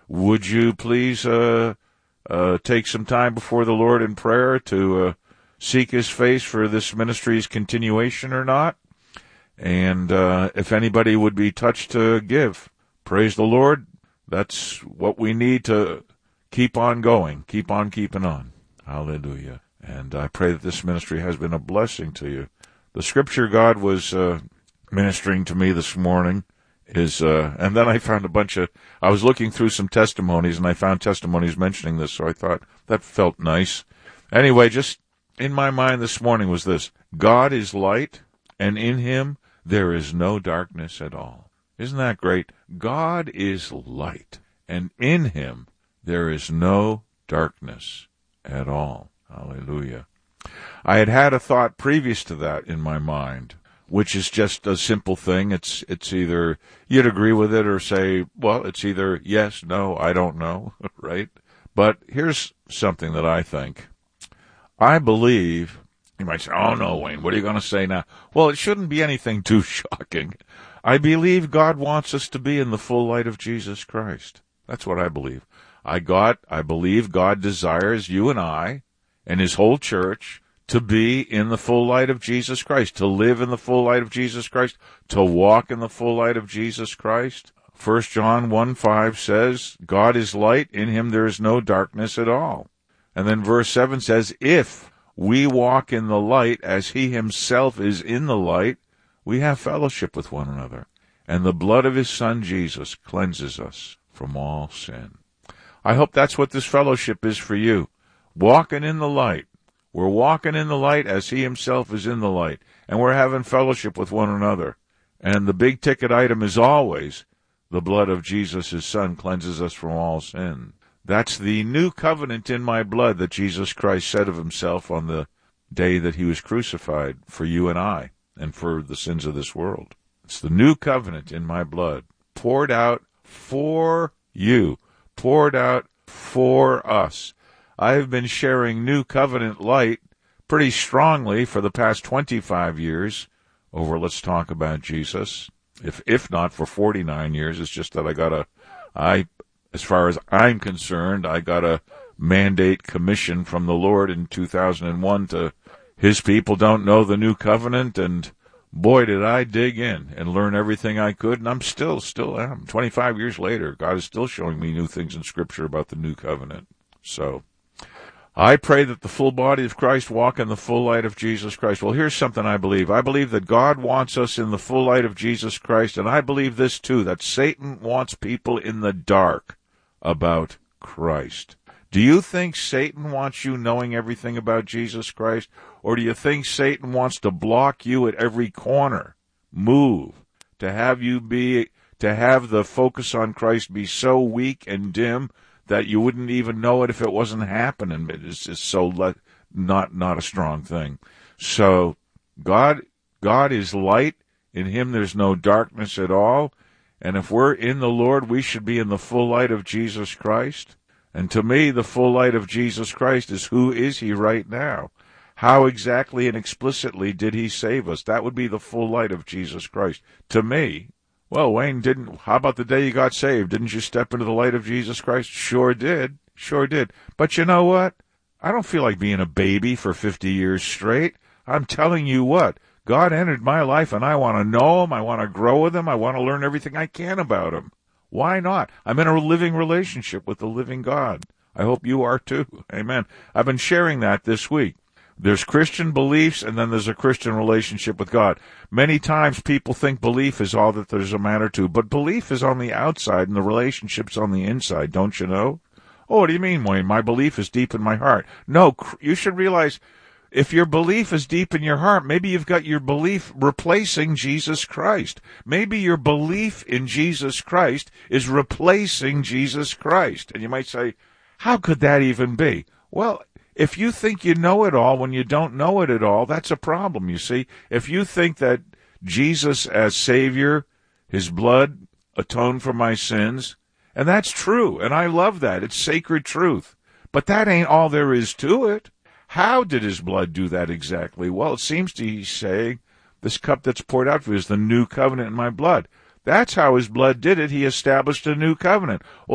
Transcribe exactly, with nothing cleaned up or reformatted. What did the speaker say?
would you please uh, uh, take some time before the Lord in prayer to uh, seek his face for this ministry's continuation or not? And uh, if anybody would be touched to give, praise the Lord. That's what we need to keep on going, keep on keeping on. Hallelujah. And I pray that this ministry has been a blessing to you. The scripture God was uh, ministering to me this morning is, uh, and then I found a bunch of, I was looking through some testimonies, and I found testimonies mentioning this, so I thought that felt nice. Anyway, just in my mind this morning was this: God is light, and in him there is no darkness at all. Isn't that great? God is light, and in him there is no darkness at all. Hallelujah. I had had a thought previous to that in my mind, which is just a simple thing. It's it's either you'd agree with it or say, well, it's either yes, no, I don't know, right? But here's something that I think. I believe, you might say, oh, no, Wayne, what are you going to say now? Well, it shouldn't be anything too shocking. I believe God wants us to be in the full light of Jesus Christ. That's what I believe. I got, I believe God desires you and I and his whole church to be in the full light of Jesus Christ, to live in the full light of Jesus Christ, to walk in the full light of Jesus Christ. First John one five says, God is light, in him there is no darkness at all. And then verse seven says, if we walk in the light as he himself is in the light, we have fellowship with one another, and the blood of his Son Jesus cleanses us from all sin. I hope that's what this fellowship is for you. Walking in the light. We're walking in the light as he himself is in the light, and we're having fellowship with one another. And the big ticket item is always the blood of Jesus, his Son, cleanses us from all sin. That's the new covenant in my blood that Jesus Christ said of himself on the day that he was crucified for you and I and for the sins of this world. It's the new covenant in my blood, poured out for you, poured out for us. I have been sharing New Covenant light pretty strongly for the past twenty-five years over Let's Talk About Jesus. If if not for forty-nine years, it's just that I got a, I, as far as I'm concerned, I got a mandate commission from the Lord in two thousand one to his people don't know the New Covenant, and boy, did I dig in and learn everything I could, and I'm still, still am. twenty-five years later, God is still showing me new things in Scripture about the New Covenant. So I pray that the full body of Christ walk in the full light of Jesus Christ. Well, here's something I believe. I believe that God wants us in the full light of Jesus Christ, and I believe this too, that Satan wants people in the dark about Christ. Do you think Satan wants you knowing everything about Jesus Christ, or do you think Satan wants to block you at every corner, move, to have you be, to have the focus on Christ be so weak and dim that you wouldn't even know it if it wasn't happening? It's just so le- not not a strong thing. So God God is light. In him there's no darkness at all. And if we're in the Lord, we should be in the full light of Jesus Christ. And to me, the full light of Jesus Christ is, who is he right now? How exactly and explicitly did he save us? That would be the full light of Jesus Christ. To me, well, Wayne, didn't, how about the day you got saved? Didn't you step into the light of Jesus Christ? Sure did. Sure did. But you know what? I don't feel like being a baby for fifty years straight. I'm telling you what, God entered my life, and I want to know him. I want to grow with him. I want to learn everything I can about him. Why not? I'm in a living relationship with the living God. I hope you are too. Amen. I've been sharing that this week. There's Christian beliefs, and then there's a Christian relationship with God. Many times people think belief is all that there's a matter to, but belief is on the outside and the relationship's on the inside, don't you know? Oh, what do you mean, Wayne? My belief is deep in my heart. No, you should realize, if your belief is deep in your heart, maybe you've got your belief replacing Jesus Christ. Maybe your belief in Jesus Christ is replacing Jesus Christ. And you might say, how could that even be? Well, if you think you know it all when you don't know it at all, that's a problem, you see. If you think that Jesus as Savior, his blood atoned for my sins, and that's true, and I love that. It's sacred truth. But that ain't all there is to it. How did his blood do that exactly? Well, it seems to be saying, this cup that's poured out for you is the new covenant in my blood. That's how his blood did it. He established a new covenant. Well,